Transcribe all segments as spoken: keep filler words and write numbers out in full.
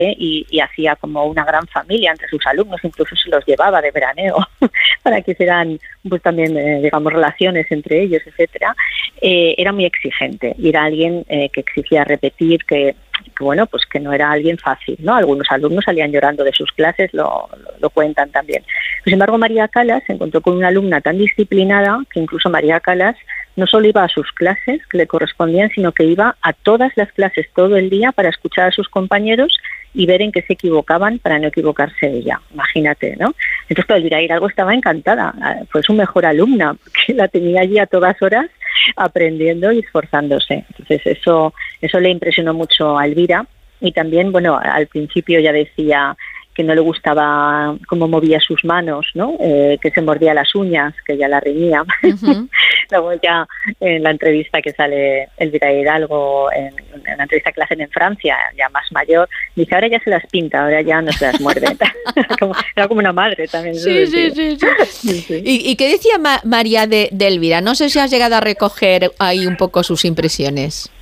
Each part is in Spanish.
y, y hacía como una gran familia entre sus alumnos, incluso se los llevaba de veraneo para que hicieran pues también, eh, digamos, relaciones entre ellos, etcétera. Eh, era muy exigente y era alguien eh, que exigía repetir, que, que bueno, pues que no era alguien fácil, ¿no? Algunos alumnos salían llorando de sus clases, lo, lo, lo cuentan también. Sin embargo, María Calas se encontró con una alumna tan disciplinada que incluso María Calas no solo iba a sus clases que le correspondían, sino que iba a todas las clases todo el día para escuchar a sus compañeros y ver en qué se equivocaban para no equivocarse ella. Imagínate, ¿no? Entonces, claro, Elvira Hidalgo estaba encantada. Fue su mejor alumna, porque la tenía allí a todas horas aprendiendo y esforzándose. Entonces, eso, eso le impresionó mucho a Elvira. Y también, bueno, al principio ya decía que no le gustaba cómo movía sus manos, ¿no? Eh, que se mordía las uñas, que ya la reñía. Uh-huh. Luego ya en la entrevista que sale Elvira Hidalgo, en, en la entrevista que la hacen en Francia, ya más mayor, dice, ahora ya se las pinta, ahora ya no se las muerde. como, era como una madre también. Sí, sí, sí, sí. sí, sí. ¿Y, y qué decía Ma- María de, de Elvira? No sé si has llegado a recoger ahí un poco sus impresiones.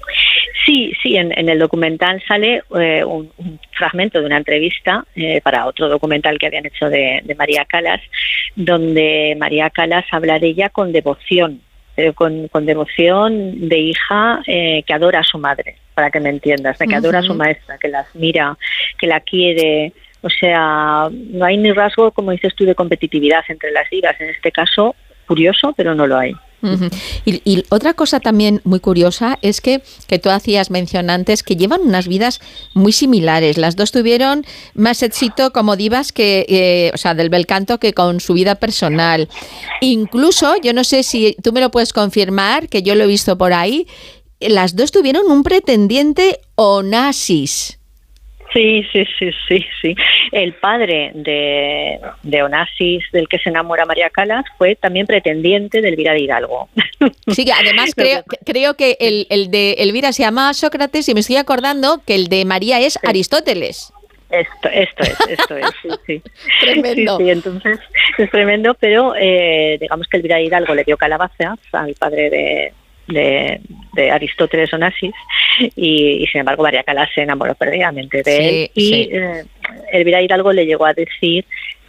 Sí, sí, en, en el documental sale eh, un, un fragmento de una entrevista eh, para otro documental que habían hecho de, de María Calas, donde María Calas habla de ella con devoción, pero con, con devoción de hija eh, que adora a su madre, para que me entiendas, de que uh-huh. adora a su maestra, que la admira, que la quiere. O sea, no hay ni rasgo, como dices tú, de competitividad entre las divas. En este caso, curioso, pero no lo hay. Uh-huh. Y, y otra cosa también muy curiosa es que, que tú hacías mención antes, que llevan unas vidas muy similares. Las dos tuvieron más éxito como divas que, eh, o sea, del bel canto, que con su vida personal. Incluso, yo no sé si tú me lo puedes confirmar, que yo lo he visto por ahí, las dos tuvieron un pretendiente Onassis. Sí, sí, sí, sí, sí. El padre de, de Onassis, del que se enamora María Calas, fue también pretendiente de Elvira Hidalgo. Sí, además creo, creo que el, el de Elvira se llama Sócrates y me estoy acordando que el de María es sí. Aristóteles. Esto, esto es, esto es, sí, sí. Tremendo. Sí, sí, entonces es tremendo, pero eh, digamos que Elvira Hidalgo le dio calabazas al padre de... De, de Aristóteles Onassis y, y sin embargo María Calas se enamoró perdidamente de sí, él y sí. eh, Elvira Hidalgo le llegó a decir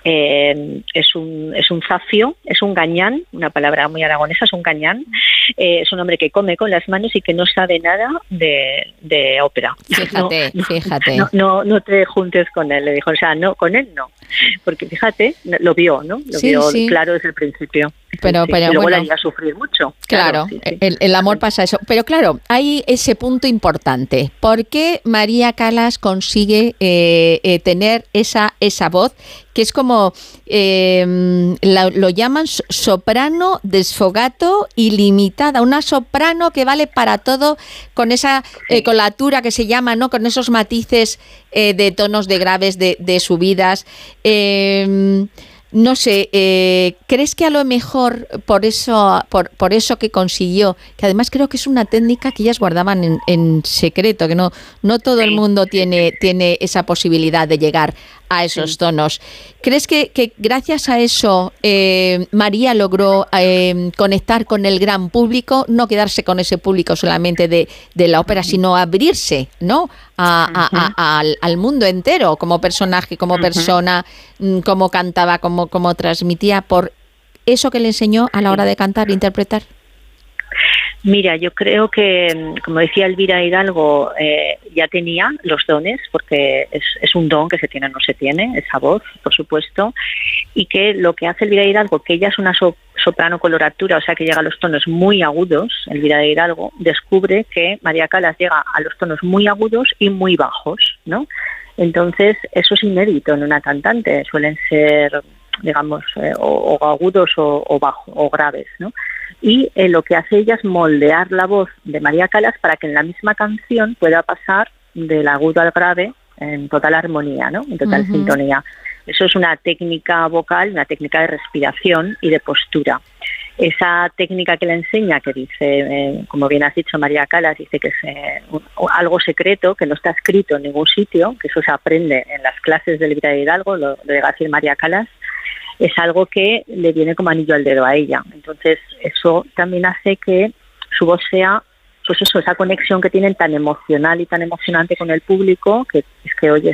eh, es un es un zafio, es un gañán, una palabra muy aragonesa, es un gañán, eh, es un hombre que come con las manos y que no sabe nada de, de ópera. Fíjate, no, fíjate. No, no, no te juntes con él, le dijo, o sea, no, con él no, porque fíjate, lo vio, ¿no? Lo sí, vio sí. claro desde el principio. Pero, sí, pero y luego bueno, le haría sufrir mucho. Claro, claro sí, sí. El, el amor pasa eso. Pero claro, hay ese punto importante. ¿Por qué María Calas consigue eh, eh, tener esa, esa voz que es como, eh, la, lo llaman soprano desfogato ilimitada? Una soprano que vale para todo, con esa eh, colatura que se llama, ¿no? Con esos matices eh, de tonos de graves de, de subidas. Eh, No sé, eh, ¿crees que a lo mejor por eso por, por eso que consiguió, que además creo que es una técnica que ellas guardaban en, en secreto, que no no todo el mundo tiene tiene esa posibilidad de llegar a esos tonos? ¿Crees que, que gracias a eso eh, María logró eh, conectar con el gran público, no quedarse con ese público solamente de, de la ópera, sino abrirse, ¿no? A, a, a, a, al, al mundo entero, como personaje, como persona, como cantaba, como, como transmitía, por eso que le enseñó a la hora de cantar e interpretar? Mira, yo creo que, como decía Elvira Hidalgo, eh, ya tenía los dones, porque es, es un don que se tiene o no se tiene, esa voz, por supuesto, y que lo que hace Elvira Hidalgo, que ella es una so, soprano coloratura, o sea que llega a los tonos muy agudos, Elvira Hidalgo descubre que María Calas llega a los tonos muy agudos y muy bajos, ¿no? Entonces, eso es inédito en una cantante, suelen ser, digamos, eh, o, o agudos o, o bajos, o graves, ¿no? Y eh, lo que hace ella es moldear la voz de María Calas para que en la misma canción pueda pasar del agudo al grave en total armonía, ¿no? En total uh-huh. sintonía. Eso es una técnica vocal, una técnica de respiración y de postura. Esa técnica que le enseña, que dice, eh, como bien has dicho María Calas, dice que es eh, un, algo secreto, que no está escrito en ningún sitio, que eso se aprende en las clases de Elvira Hidalgo, lo, lo llega a decir María Calas, es algo que le viene como anillo al dedo a ella. Entonces, eso también hace que su voz sea, pues eso, esa conexión que tienen tan emocional y tan emocionante con el público, que es que oyes